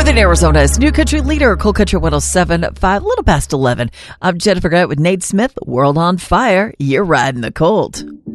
Northern Arizona's new country leader, Cold Country 107.5, a little past 11. I'm Jennifer Grant with Nate Smith, World on Fire. You're riding the cold.